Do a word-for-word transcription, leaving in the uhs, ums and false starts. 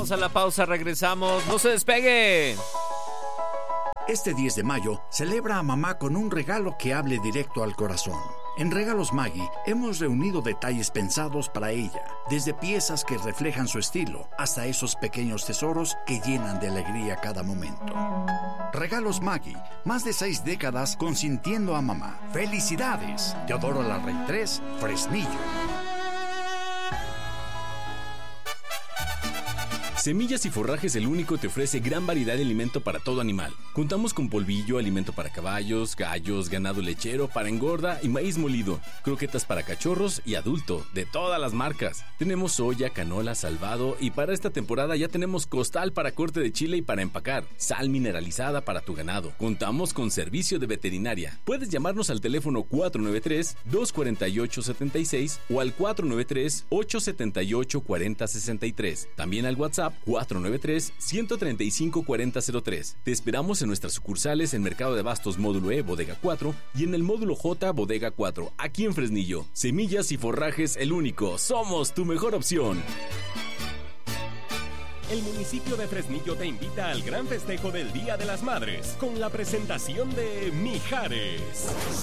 Vamos a la pausa, regresamos. ¡No se despegue! Este diez de mayo, celebra a mamá con un regalo que hable directo al corazón. En Regalos Maggi hemos reunido detalles pensados para ella, desde piezas que reflejan su estilo hasta esos pequeños tesoros que llenan de alegría cada momento. Regalos Maggi, más de seis décadas consintiendo a mamá. ¡Felicidades! Teodoro Larrey tres, Fresnillo. Semillas y Forrajes El Único te ofrece gran variedad de alimento para todo animal. Contamos con polvillo, alimento para caballos, gallos, ganado lechero, para engorda y maíz molido. Croquetas para cachorros y adulto, de todas las marcas. Tenemos soya, canola, salvado y para esta temporada ya tenemos costal para corte de chile y para empacar. Sal mineralizada para tu ganado. Contamos con servicio de veterinaria. Puedes llamarnos al teléfono cuatro nueve tres, dos cuatro ocho, siete seis o al cuatro nueve tres, ocho siete ocho, cuatro cero seis tres. También al WhatsApp cuatro nueve tres, uno tres cinco, cuatro cero cero tres. Te esperamos en nuestras sucursales en Mercado de Abastos Módulo E, Bodega cuatro y en el Módulo J, Bodega cuatro, aquí en Fresnillo. Semillas y Forrajes El Único. Somos tu mejor opción. El municipio de Fresnillo te invita al gran festejo del Día de las Madres con la presentación de Mijares.